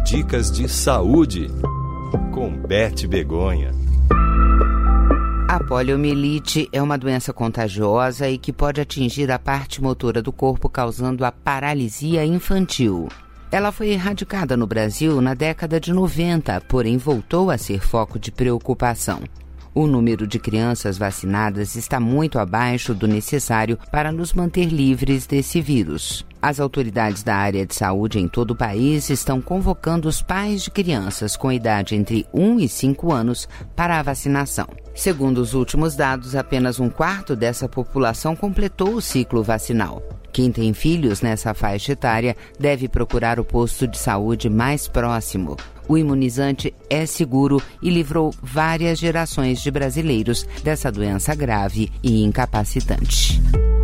Dicas de saúde, com Beth Begonha. A poliomielite é uma doença contagiosa e que pode atingir a parte motora do corpo, causando a paralisia infantil. Ela foi erradicada no Brasil na década de 90, porém voltou a ser foco de preocupação. O número de crianças vacinadas está muito abaixo do necessário para nos manter livres desse vírus. As autoridades da área de saúde em todo o país estão convocando os pais de crianças com idade entre 1 e 5 anos para a vacinação. Segundo os últimos dados, apenas 1/4 dessa população completou o ciclo vacinal. Quem tem filhos nessa faixa etária deve procurar o posto de saúde mais próximo. O imunizante é seguro e livrou várias gerações de brasileiros dessa doença grave e incapacitante.